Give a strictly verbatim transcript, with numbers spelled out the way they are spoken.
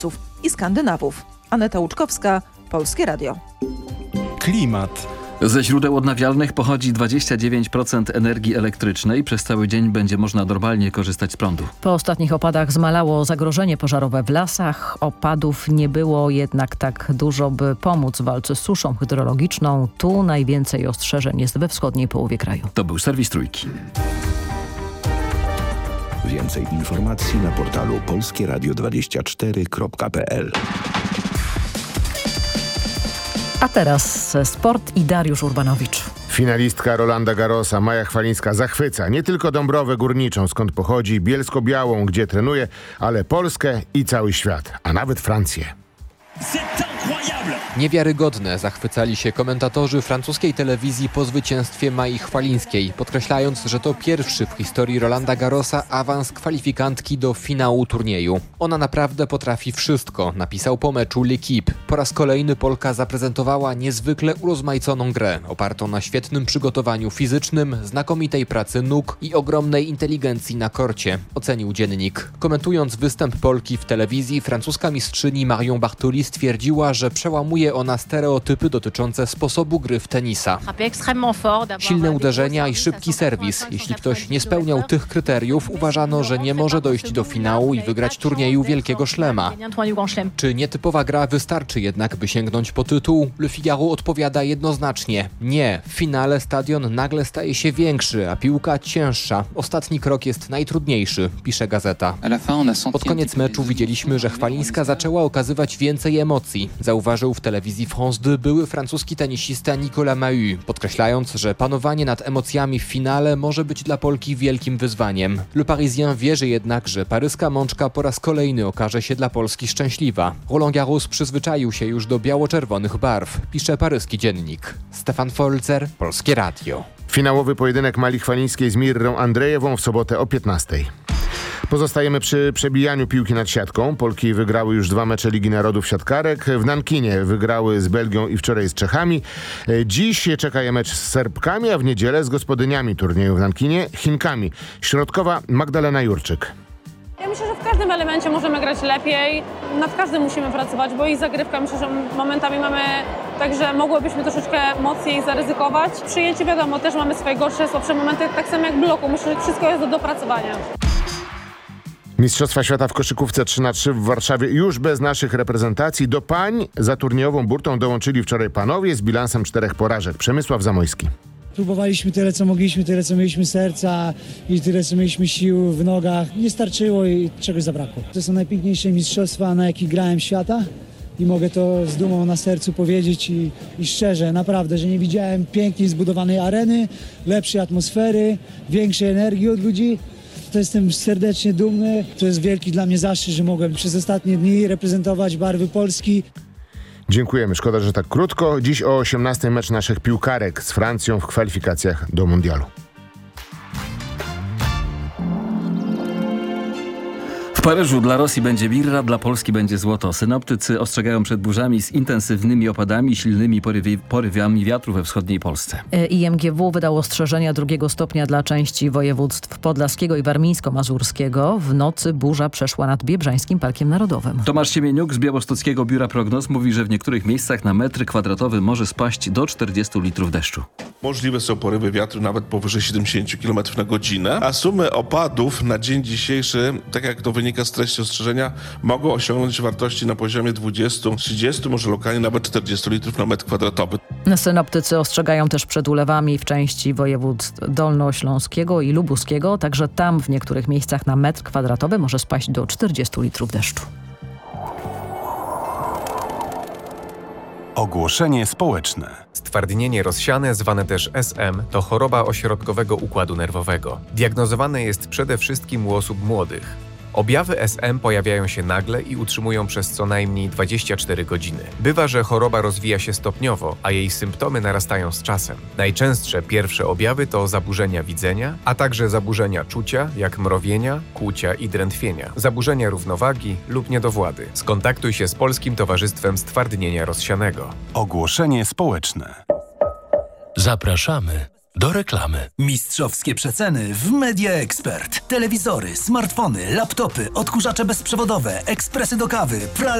i Skandynawów. Aneta Łuczkowska, Polskie Radio. Klimat. Ze źródeł odnawialnych pochodzi dwadzieścia dziewięć procent energii elektrycznej. Przez cały dzień będzie można normalnie korzystać z prądu. Po ostatnich opadach zmalało zagrożenie pożarowe w lasach. Opadów nie było jednak tak dużo, by pomóc w walce z suszą hydrologiczną. Tu najwięcej ostrzeżeń jest we wschodniej połowie kraju. To był serwis Trójki. Więcej informacji na portalu polskie radio dwadzieścia cztery kropka p l. A teraz sport i Dariusz Urbanowicz. Finalistka Rolanda Garrosa Maja Chwalińska zachwyca nie tylko Dąbrowę Górniczą, skąd pochodzi, Bielsko-Białą, gdzie trenuje, ale Polskę i cały świat, a nawet Francję. Niewiarygodne zachwycali się komentatorzy francuskiej telewizji po zwycięstwie Mai Chwalińskiej, podkreślając, że to pierwszy w historii Rolanda Garrosa awans kwalifikantki do finału turnieju. Ona naprawdę potrafi wszystko, napisał po meczu L'Équipe. Po raz kolejny Polka zaprezentowała niezwykle urozmaiconą grę, opartą na świetnym przygotowaniu fizycznym, znakomitej pracy nóg i ogromnej inteligencji na korcie, ocenił dziennik. Komentując występ Polki w telewizji, francuska mistrzyni Marion Bartoli stwierdziła, że przełamuje ona stereotypy dotyczące sposobu gry w tenisa. Silne uderzenia i szybki serwis. Jeśli ktoś nie spełniał tych kryteriów, uważano, że nie może dojść do finału i wygrać turnieju Wielkiego Szlema. Czy nietypowa gra wystarczy jednak, by sięgnąć po tytuł? Le Figaro odpowiada jednoznacznie. Nie. W finale stadion nagle staje się większy, a piłka cięższa. Ostatni krok jest najtrudniejszy, pisze gazeta. Pod koniec meczu widzieliśmy, że Chwalińska zaczęła okazywać więcej emocji, zauważył w telewizji France dwa były francuski tenisista Nicolas Mahut, podkreślając, że panowanie nad emocjami w finale może być dla Polki wielkim wyzwaniem. Le Parisien wierzy jednak, że paryska mączka po raz kolejny okaże się dla Polski szczęśliwa. Roland Garros przyzwyczaił się już do biało-czerwonych barw, pisze paryski dziennik. Stefan Folzer, Polskie Radio. Finałowy pojedynek Mai Chwalińskiej z Mirrą Andrejewą w sobotę o piętnastej. Pozostajemy przy przebijaniu piłki nad siatką. Polki wygrały już dwa mecze Ligi Narodów siatkarek. W Nankinie wygrały z Belgią i wczoraj z Czechami. Dziś czeka je mecz z Serbkami, a w niedzielę z gospodyniami turnieju w Nankinie, Chinkami. Środkowa Magdalena Jurczyk. Ja myślę, że w każdym elemencie możemy grać lepiej. Nad każdym musimy pracować, bo i zagrywka myślę, że momentami mamy tak, że mogłybyśmy troszeczkę mocniej zaryzykować. Przyjęcie wiadomo, też mamy swoje gorsze, słabsze momenty, tak samo jak w bloku. Myślę, że wszystko jest do dopracowania. Mistrzostwa Świata w koszykówce trzy na trzy w Warszawie już bez naszych reprezentacji. Do pań za turniejową burtą dołączyli wczoraj panowie z bilansem czterech porażek. Przemysław Zamojski. Próbowaliśmy tyle, co mogliśmy, tyle, co mieliśmy serca i tyle, co mieliśmy sił w nogach. Nie starczyło i czegoś zabrakło. To są najpiękniejsze mistrzostwa, na jakich grałem świata i mogę to z dumą na sercu powiedzieć i, i szczerze, naprawdę, że nie widziałem piękniej zbudowanej areny, lepszej atmosfery, większej energii od ludzi. To jestem serdecznie dumny. To jest wielki dla mnie zaszczyt, że mogłem przez ostatnie dni reprezentować barwy Polski. Dziękujemy. Szkoda, że tak krótko. Dziś o osiemnastej mecz naszych piłkarek z Francją w kwalifikacjach do mundialu. W Paryżu dla Rosji będzie birra, dla Polski będzie złoto. Synoptycy ostrzegają przed burzami z intensywnymi opadami i silnymi porywi, porywiami wiatru we wschodniej Polsce. I M G W wydało ostrzeżenia drugiego stopnia dla części województw podlaskiego i warmińsko-mazurskiego. W nocy burza przeszła nad Biebrzańskim Parkiem Narodowym. Tomasz Siemieniuk z Białostockiego Biura Prognoz mówi, że w niektórych miejscach na metr kwadratowy może spaść do czterdziestu litrów deszczu. Możliwe są porywy wiatru nawet powyżej siedemdziesiąt kilometrów na godzinę, a sumy opadów na dzień dzisiejszy, tak jak to wynika z treści ostrzeżenia, mogą osiągnąć wartości na poziomie dwudziestu, trzydziestu, może lokalnie nawet czterdziestu litrów na metr kwadratowy. Synoptycy ostrzegają też przed ulewami w części województw dolnośląskiego i lubuskiego, także tam w niektórych miejscach na metr kwadratowy może spaść do czterdziestu litrów deszczu. Ogłoszenie społeczne. Stwardnienie rozsiane, zwane też S M, to choroba ośrodkowego układu nerwowego. Diagnozowane jest przede wszystkim u osób młodych. Objawy S M pojawiają się nagle i utrzymują przez co najmniej dwadzieścia cztery godziny. Bywa, że choroba rozwija się stopniowo, a jej symptomy narastają z czasem. Najczęstsze pierwsze objawy to zaburzenia widzenia, a także zaburzenia czucia, jak mrowienia, kłucia i drętwienia, zaburzenia równowagi lub niedowłady. Skontaktuj się z Polskim Towarzystwem Stwardnienia Rozsianego. Ogłoszenie społeczne. Zapraszamy do reklamy. Mistrzowskie przeceny w Media Expert. Telewizory, smartfony, laptopy, odkurzacze bezprzewodowe, ekspresy do kawy, pralki.